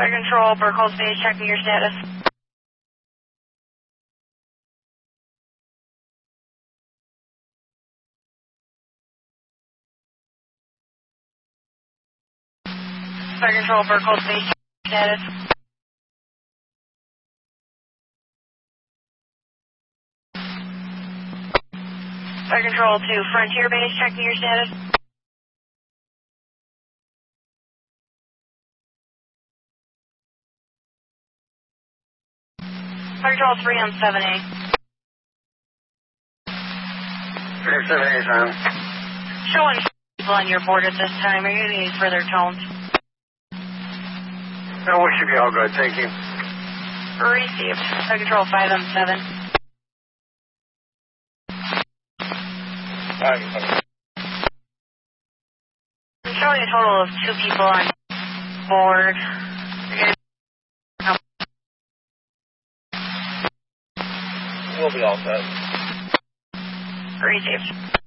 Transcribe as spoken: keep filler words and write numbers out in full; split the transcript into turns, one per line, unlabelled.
Fire Control, Burkholz Base, checking your status. Fire Control, Burkholz Base, status. Fire Control to Frontier Base, checking your status. Fire Control three on seven A.
three on seven A, Tom.
Showing people on your board at this time. Are you getting any further tones?
No, we should be all good. Thank you.
Received. Fire Control five on seven.
Alright.
I'm showing a total of two people on board.
We'll be all set.
Received.